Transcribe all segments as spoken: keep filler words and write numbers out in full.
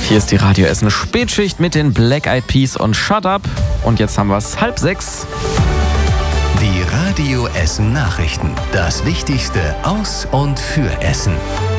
Hier ist die Radio Essen Spätschicht mit den Black Eyed Peas und Shut Up. Und jetzt haben wir es halb sechs. Die Radio Essen Nachrichten. Das Wichtigste aus und für Essen.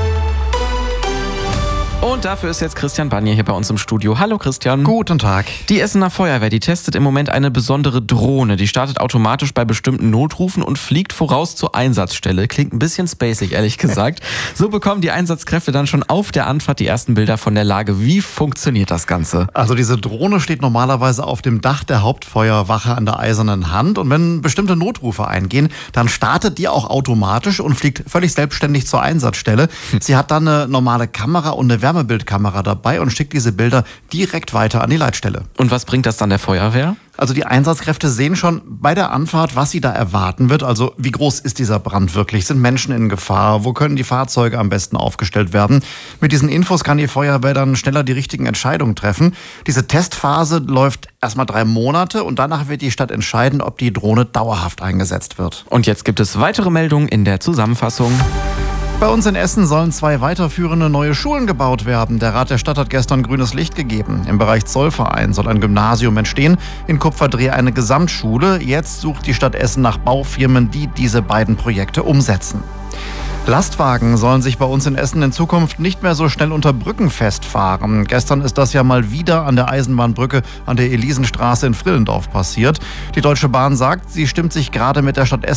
Und dafür ist jetzt Christian Banier hier bei uns im Studio. Hallo Christian. Guten Tag. Die Essener Feuerwehr, die testet im Moment eine besondere Drohne. Die startet automatisch bei bestimmten Notrufen und fliegt voraus zur Einsatzstelle. Klingt ein bisschen spacig, ehrlich gesagt. So bekommen die Einsatzkräfte dann schon auf der Anfahrt die ersten Bilder von der Lage. Wie funktioniert das Ganze? Also diese Drohne steht normalerweise auf dem Dach der Hauptfeuerwache an der Eisernen Hand. Und wenn bestimmte Notrufe eingehen, dann startet die auch automatisch und fliegt völlig selbstständig zur Einsatzstelle. Sie hat dann eine normale Kamera und eine Wärmebildkamera dabei und schickt diese Bilder direkt weiter an die Leitstelle. Und was bringt das dann der Feuerwehr? Also die Einsatzkräfte sehen schon bei der Anfahrt, was sie da erwarten wird. Also wie groß ist dieser Brand wirklich? Sind Menschen in Gefahr? Wo können die Fahrzeuge am besten aufgestellt werden? Mit diesen Infos kann die Feuerwehr dann schneller die richtigen Entscheidungen treffen. Diese Testphase läuft erstmal drei Monate und danach wird die Stadt entscheiden, ob die Drohne dauerhaft eingesetzt wird. Und jetzt gibt es weitere Meldungen in der Zusammenfassung. Bei uns in Essen sollen zwei weiterführende neue Schulen gebaut werden. Der Rat der Stadt hat gestern grünes Licht gegeben. Im Bereich Zollverein soll ein Gymnasium entstehen, in Kupferdreh eine Gesamtschule. Jetzt sucht die Stadt Essen nach Baufirmen, die diese beiden Projekte umsetzen. Lastwagen sollen sich bei uns in Essen in Zukunft nicht mehr so schnell unter Brücken festfahren. Gestern ist das ja mal wieder an der Eisenbahnbrücke an der Elisenstraße in Frillendorf passiert. Die Deutsche Bahn sagt, sie stimmt sich gerade mit der Stadt Essen